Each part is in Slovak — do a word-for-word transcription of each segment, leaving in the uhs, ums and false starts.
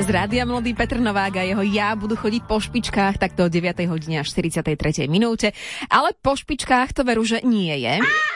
z Rádia Melody Petr Novák a jeho ja budú chodiť po špičkách takto o deviatej hodine až štyridsiatej tretej minúte. Ale po špičkách to veru, že nie je.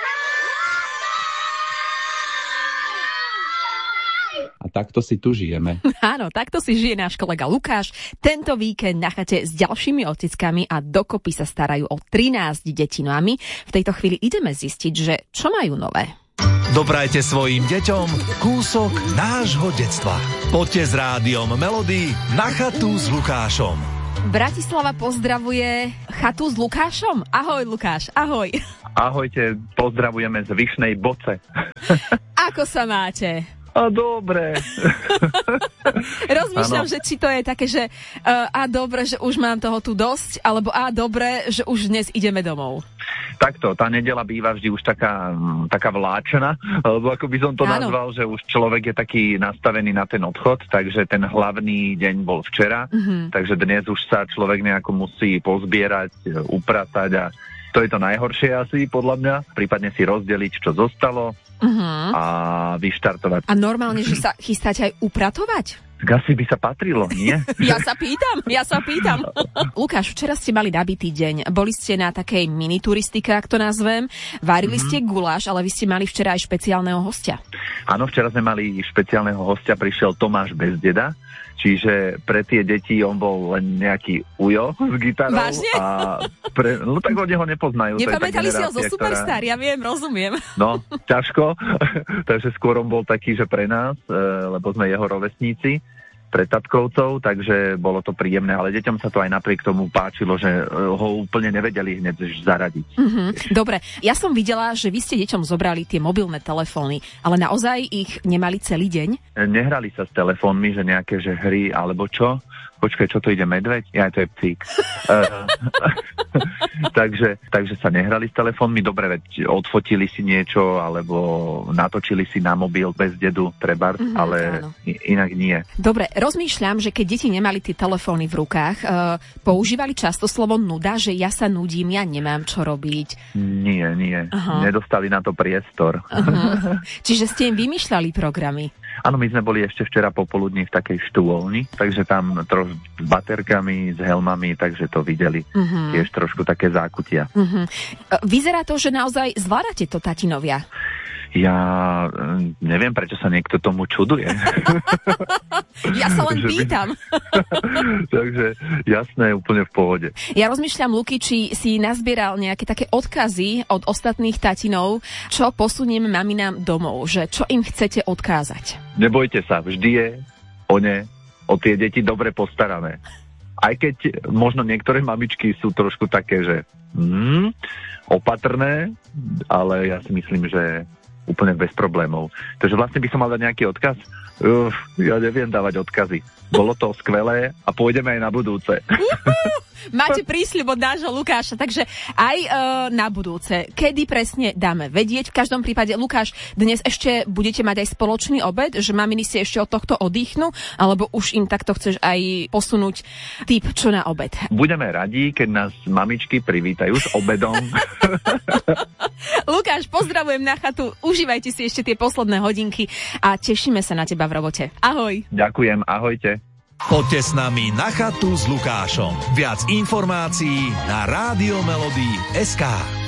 A takto si tu žijeme. Áno, takto si žije náš kolega Lukáš. Tento víkend na chate s ďalšími ocickami a dokopy sa starajú o trinásť detí. No a my v tejto chvíli ideme zistiť, že čo majú nové. Doprajte svojim deťom kúsok nášho detstva. Poďte s Rádiom Melody na chatu s Lukášom. Bratislava pozdravuje chatu s Lukášom. Ahoj, Lukáš, ahoj. Ahojte, pozdravujeme z Vyšnej Boce. Ako sa máte? A dobre. Rozmýšľam, ano. že či to je také, že uh, a dobre, že už mám toho tu dosť, alebo a dobre, že už dnes ideme domov. Takto, tá nedeľa býva vždy už taká, taká vláčená, alebo ako by som to Áno. nazval, že už človek je taký nastavený na ten odchod, takže ten hlavný deň bol včera, Mm-hmm. takže dnes už sa človek nejako musí pozbierať, upratať a to je to najhoršie asi podľa mňa, prípadne si rozdeliť, čo zostalo Uh-huh. a vyštartovať. A normálne, že sa chystáte aj upratovať? Tak asi by sa patrilo, nie? Ja sa pýtam, ja sa pýtam. Lukáš, včera ste mali nabitý deň. Boli ste na takej minituristike, ak to nazvem. Varili mm-hmm. ste guláš, ale vy ste mali včera aj špeciálneho hostia. Áno, včera sme mali špeciálneho hostia, prišiel Tomáš Bezdeda, čiže pre tie deti on bol len nejaký ujo s gitarou. Vážne? A pre, no tak oni ho nepoznajú. Nepamätali si ho zo generácia, Superstar, ktorá... ja viem, rozumiem. No, ťažko, takže skôr on bol taký, že pre nás, lebo sme jeho rovesníci, pre tatkovcov, takže bolo to príjemné, ale deťom sa to aj napriek tomu páčilo, že ho úplne nevedeli hneď zaradiť. Mm-hmm. Dobre, ja som videla, že vy ste deťom zobrali tie mobilné telefóny, ale naozaj ich nemali celý deň? Nehrali sa s telefónmi, že nejaké že hry alebo čo? Počkaj, čo to ide, medveď? Ja, to je psík. uh, takže, takže sa nehrali s telefónmi, dobre, veď odfotili si niečo, alebo natočili si na mobil bez dedu, trebárs, mm-hmm, ale i, inak nie. Dobre, rozmýšľam, že keď deti nemali tie telefóny v rukách, uh, používali často slovo nuda, že ja sa nudím, ja nemám čo robiť. Nie, nie. Aha. Nedostali na to priestor. Uh-huh. Čiže ste im vymýšľali programy? Áno, my sme boli ešte včera popoludní v takej štúvolni, takže tam troš s baterkami, s helmami, takže to videli. Uh-huh. Tiež trošku také zákutia. Uh-huh. Vyzerá to, že naozaj zvládate to, tatinovia. Ja neviem, prečo sa niekto tomu čuduje. Ja sa len pýtam. Takže jasné, úplne v pohode. Ja rozmýšľam, Luky, či si nazbieral nejaké také odkazy od ostatných tatinov, čo posunieme maminám domov, že čo im chcete odkázať. Nebojte sa, vždy je o ne, o tie deti dobre postarané. Aj keď možno niektoré mamičky sú trošku také, že mm, opatrné, ale ja si myslím, že úplne bez problémov. Takže vlastne by som mal dať nejaký odkaz? Uf, ja neviem dávať odkazy. Bolo to skvelé a pôjdeme aj na budúce. Máte prísľub od nášho Lukáša, takže aj e, na budúce. Kedy presne dáme vedieť? V každom prípade, Lukáš, dnes ešte budete mať aj spoločný obed, že maminy si ešte od tohto oddychnú, alebo už im takto chceš aj posunúť typ, čo na obed? Budeme radi, keď nás mamičky privítajú s obedom. Lukáš, pozdravujem na chatu, užívajte si ešte tie posledné hodinky a tešíme sa na teba v robote. Ahoj. Ďakujem, ahojte. Poďte s nami na chatu s Lukášom. Viac informácií na Rádio Melody bodka es ká.